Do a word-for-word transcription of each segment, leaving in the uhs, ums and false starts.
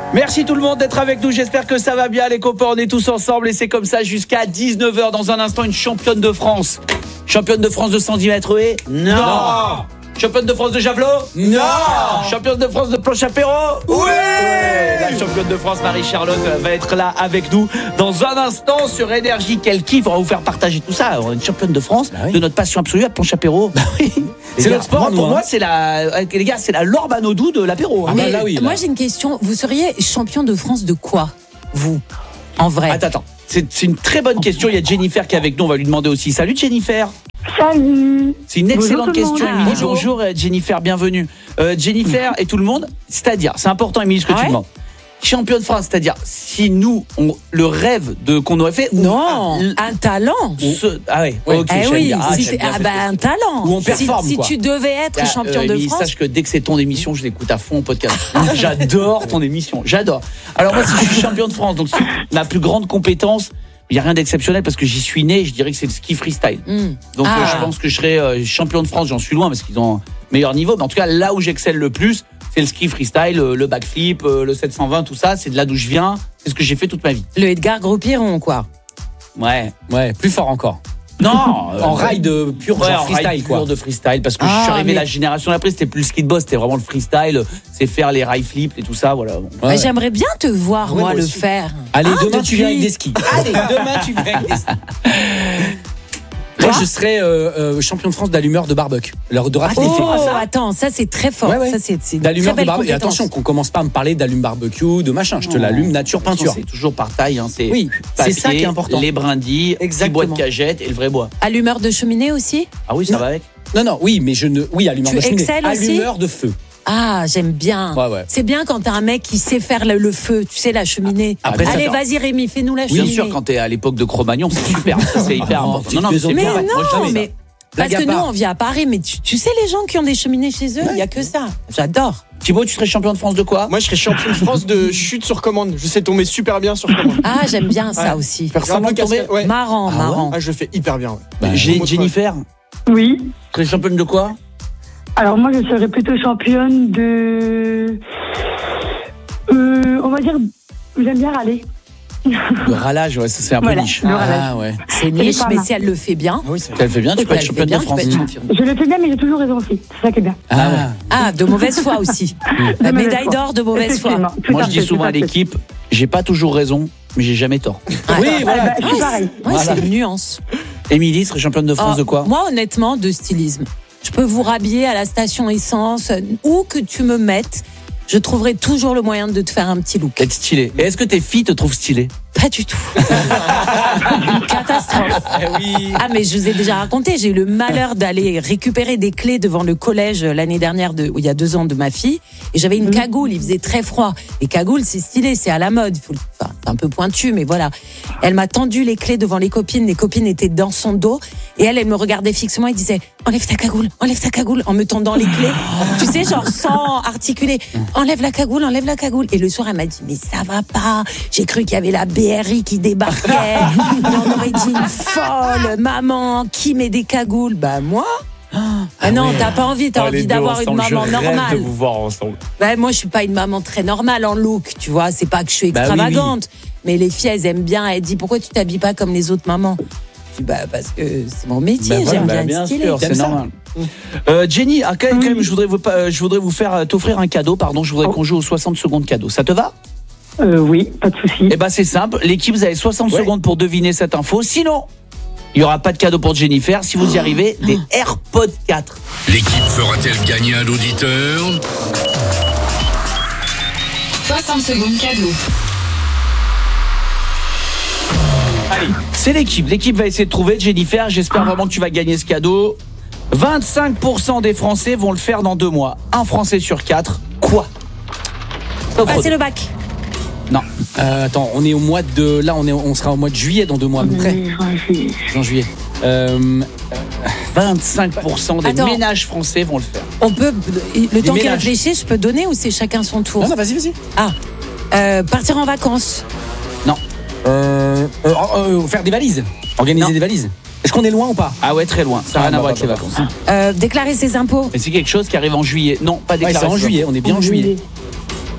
Merci tout le monde d'être avec nous, j'espère que ça va bien les copains, on est tous ensemble et c'est comme ça jusqu'à dix-neuf heures. Dans un instant, une championne de France. Championne de France de cent dix mètres haies? Non, non. Championne de France de javelot? Non. Championne de France de planche apéro? Oui, ouais. La championne de France Marie-Charlotte va être là avec nous dans un instant sur Énergie. Quel kiff, on va vous faire partager tout ça. Une championne de France, bah oui. de notre passion absolue à planche apéro. Bah oui. C'est notre sport. Moi, pour moi, c'est la, les gars, c'est la Laure Manodou de l'apéro. Ah, mais là, oui, là. Moi, j'ai une question. Vous seriez champion de France de quoi, vous, en vrai? Attends, attends. C'est, c'est une très bonne question. Il y a Jennifer qui est avec nous. On va lui demander aussi. Salut Jennifer. Salut. C'est une excellente bonjour, question, Émilie. Bonjour. bonjour Jennifer, bienvenue. Euh, Jennifer et tout le monde, c'est-à-dire, c'est important Émilie ce que ah tu ouais demandes. Champion de France, c'est-à-dire si nous, on, le rêve de qu'on aurait fait. Non, ou, un talent. Ce, ah ouais, oui. ok. Eh oui, ah, si ah bah un talent. Où on performe. Si, quoi. si tu devais être ah, champion euh, de Émilie, France. Sache que dès que c'est ton émission, je l'écoute à fond au podcast. J'adore ton émission, j'adore. Alors moi, si je suis champion de France, donc ma plus grande compétence. Il n'y a rien d'exceptionnel parce que j'y suis né, je dirais que c'est le ski freestyle. Mm. Donc ah. euh, je pense que je serai euh, champion de France, j'en suis loin parce qu'ils ont un meilleur niveau. Mais en tout cas, là où j'excelle le plus, c'est le ski freestyle, le, le backflip, euh, le sept cent vingt, tout ça. C'est de là d'où je viens, c'est ce que j'ai fait toute ma vie. Le Edgar Gros-Piron, quoi. Ouais. Ouais, plus fort encore. Non, en ride de pur ouais, genre freestyle pur quoi. de freestyle parce que ah, je suis arrivé mais... la génération d'après, c'était plus le ski de boss, c'était vraiment le freestyle, c'est faire les rail flips et tout ça, voilà. Bon. Ouais. J'aimerais bien te voir ouais, moi le faire. Allez, ah, demain depuis... tu viens avec des skis. Allez, demain tu viens avec des skis. Moi, je serais euh, euh, champion de France d'allumeur de barbecue. Alors, de rappeler. Oh, ça. Attends, ça c'est très fort. Ouais, ouais. Ça c'est, c'est d'allumeur de barbecue. Et attention, qu'on commence pas à me parler d'allume barbecue, de machin. Je te l'allume nature peinture. C'est toujours par taille. Hein. C'est oui, papier, c'est ça qui est important. Les brindilles, les bois de cagette et le vrai bois. Allumeur de cheminée aussi? Ah oui, ça non. va avec. Non, non, oui, mais je ne. Oui, allumeur tu de cheminée. Allumeur de feu. Ah, j'aime bien. Ouais, ouais. C'est bien quand t'as un mec qui sait faire le, le feu, tu sais, la cheminée. Après, Allez, ça, vas-y Rémi, fais-nous la oui, cheminée. Bien sûr, quand t'es à l'époque de Cro-Magnon, c'est super. C'est hyper important. Non, non, mais, mais non, Moi, mais parce que nous, on vit à Paris, mais tu, tu sais les gens qui ont des cheminées chez eux, il ouais. y a que ça. J'adore. Thibaut, tu serais champion de France de quoi? Moi, je serais champion de France de chute sur commande. Je sais tomber super bien sur commande. Ah, j'aime bien ça ouais. aussi. Faire semblant de tomber. Ouais. Marrant, ah, marrant. Ouais ah, je le fais hyper bien. Ouais. Bah, J'ai, Jennifer. Oui. Tu serais championne de quoi? Alors moi, je serais plutôt championne de... Euh, on va dire... J'aime bien râler. Le ralage, ouais, ça c'est un voilà, peu niche. Ah, ouais. C'est niche, mais si elle le fait bien. Ah oui, si elle le fait bien, tu peux être championne de France. Je le fais bien, mais j'ai toujours raison aussi. C'est ça qui est bien. Ah, ouais. ah de mauvaise foi aussi. La médaille d'or de mauvaise foi. Moi, je dis souvent à l'équipe, j'ai pas toujours raison, mais j'ai jamais tort. Ah, oui, voilà. Bah, c'est pareil. Ouais, voilà. C'est une nuance. Émilie serait championne de France oh, de quoi? Moi, honnêtement, de stylisme. Je peux vous rhabiller à la station essence, où que tu me mettes. Je trouverai toujours le moyen de te faire un petit look. Être stylé. Et est-ce que tes filles te trouvent stylé? Pas du tout. Une catastrophe. Eh oui. Ah mais je vous ai déjà raconté, j'ai eu le malheur d'aller récupérer des clés devant le collège l'année dernière, de, il y a deux ans de ma fille, et j'avais une mmh. cagoule, il faisait très froid. Et cagoule, c'est stylé, c'est à la mode, faut, enfin, c'est un peu pointu, mais voilà. Elle m'a tendu les clés devant les copines, les copines étaient dans son dos, et elle, elle me regardait fixement et disait « Enlève ta cagoule, enlève ta cagoule », en me tendant les clés, tu sais, genre sans articuler. « Enlève la cagoule, enlève la cagoule ». Et le soir, elle m'a dit « Mais ça va pas, j'ai cru qu'il y avait la B R I qui débarquait, on aurait dit une folle, maman, qui met des cagoules ?» Bah moi. Ah, ah non, ouais. T'as pas envie, t'as oh, envie d'avoir ensemble, une maman je normale. Rêve de vous voir ensemble. Bah, moi, je suis pas une maman très normale en look, tu vois. C'est pas que je suis extravagante, bah, oui, oui. mais les filles, elles aiment bien. Elles disent pourquoi tu t'habilles pas comme les autres mamans? Je dis bah parce que c'est mon métier, bah, j'aime voilà, bien bah, être stylée. Sûr, c'est normal. Euh, Jenny, ah, quand même, je voudrais vous, je voudrais vous faire t'offrir un cadeau. Pardon, je voudrais oh. qu'on joue aux soixante secondes cadeau. Ça te va? Euh, oui, pas de souci. Eh ben c'est simple, l'équipe, vous avez soixante ouais. secondes pour deviner cette info. Sinon, il n'y aura pas de cadeau pour Jennifer. Si vous y arrivez, des AirPods quatre. L'équipe fera-t-elle gagner un auditeur? soixante secondes cadeau. Allez, c'est l'équipe. L'équipe va essayer de trouver Jennifer. J'espère vraiment que tu vas gagner ce cadeau. vingt-cinq pour cent des Français vont le faire dans deux mois. Un Français sur quatre. Quoi? Passer le bac. Non. Euh, attends, on est au mois de... Là, on, est, on sera au mois de juillet dans deux mois à peu près. En juillet. Euh, vingt-cinq pour cent des Attends. ménages français vont le faire. On peut... Le des temps qu'elle réfléchit, je peux donner ou c'est chacun son tour? Non, non, vas-y, vas-y. Ah. Euh, partir en vacances. Non. Euh, euh, euh, faire des valises. Organiser non. des valises. Est-ce qu'on est loin ou pas? Ah ouais, très loin. Ça n'a ah, rien à voir avec les vacances. Euh, déclarer ses impôts. Mais c'est quelque chose qui arrive en juillet. Non, pas déclarer. Ouais, c'est en juillet, on est bien en juillet.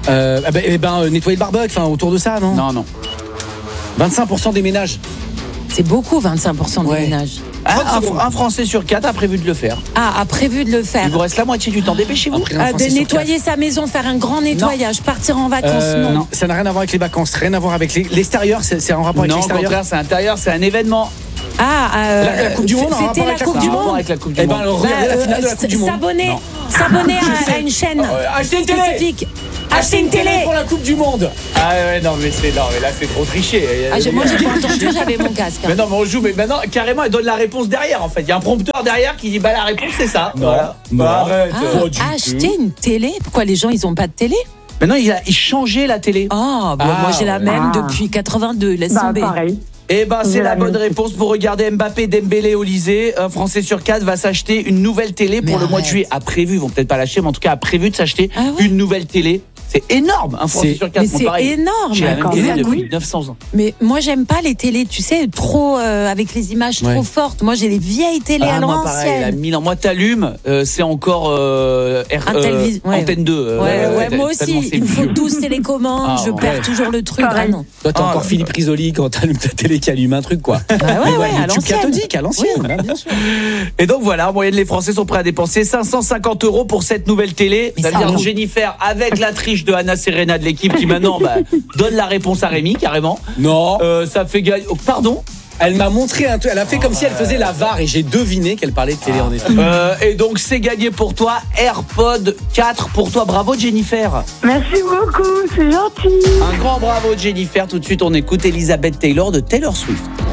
Euh, eh ben, eh ben, euh, nettoyer le barbecue, enfin autour de ça, non Non, non. vingt-cinq pour cent des ménages. C'est beaucoup, vingt-cinq pour cent des Ouais. ménages. Un, un- un Français sur quatre a prévu de le faire. Ah, a prévu de le faire. Il vous reste la moitié du temps. Dépêchez-vous. Après, un Ah, Français de sur nettoyer sa maison, faire un grand nettoyage, partir en vacances, Euh, non. non, ça n'a rien à voir avec les vacances, rien à voir avec les- l'extérieur, c'est c'est en rapport avec Non, au l'extérieur. contraire, c'est intérieur, c'est un événement. Ah, euh, La- la Coupe du Monde, en fêter rapport la avec la Coupe Coupe du Ça a un rapport Monde. avec la Coupe du Eh ben, Monde. alors, regardez la Bah, finale de la euh, Coupe du Monde. S'abonner, Non. s'abonner à, à une chaîne Euh, acheter une télé. spécifique. Acheter une télé. pour la Coupe du Monde. Ah ouais, non, mais, c'est, non, mais là, c'est trop triché. Ah, j'ai- moi, j'ai pas entendu, j'avais mon casque. Mais non, mais on joue, mais maintenant, carrément, elle donne la réponse derrière, en fait. Il y a un prompteur derrière qui dit, bah, la réponse, c'est ça. Voilà. non. Bah, arrête. Ah, Pas du acheter une télé. Pourquoi les gens, ils ont pas de télé? Maintenant, il a il changeait la télé. Oh, bah, Ah, moi, j'ai la ouais. même Ah. depuis quatre-vingt-deux. Laisse Bah, tomber. pareil. Eh ben, c'est J'ai la la bonne même. réponse pour regarder Mbappé, Dembélé, Olysée. Un Français sur quatre va s'acheter une nouvelle télé pour Mais le mois de arrête. juillet. A prévu, ils vont peut-être pas lâcher, mais en tout cas, a prévu de s'acheter Ah ouais. une nouvelle télé. C'est énorme, un Français C'est- sur quatre. Mais Moi, c'est pareil, énorme. J'ai la même D'accord. télé Ah depuis oui. neuf cents ans. Mais moi, j'aime pas les télés, tu sais, trop euh, avec les images Ouais. trop fortes. Moi, j'ai les vieilles télés à Ah, moi, pareil, la l'ancienne. mille ans. Moi, t'allumes, euh, c'est encore euh, R- Un euh, télévis- ouais. Antenne deux. euh, Ouais, ouais, ouais, moi tellement aussi. c'est Il me faut vieux. douze télécommandes. Ah, je ouais. perds toujours le truc. Pareil. Ah non. Toi, t'as Ah, encore ouais. Philippe Risoli quand t'allumes ta télé qui allume un truc, quoi. Bah ouais, Mais ouais, à YouTube l'ancienne. cathodique, à l'ancienne, bah, bien sûr. Et donc voilà, en moyenne, les Français sont prêts à dépenser cinq cent cinquante euros pour cette nouvelle télé. Mais Ça veut ça dire va. Jennifer, avec la triche de Anna Serena de l'équipe qui maintenant bah, donne la réponse à Rémi, carrément. Non, Euh, ça fait gagner. Oh, pardon. elle m'a montré un truc, elle a fait comme si elle faisait la V A R et j'ai deviné qu'elle parlait de télé en effet. Euh, et donc c'est gagné pour toi. AirPod quatre pour toi. Bravo Jennifer. Merci beaucoup, c'est gentil. Un grand bravo Jennifer. Tout de suite, on écoute Elizabeth Taylor de Taylor Swift.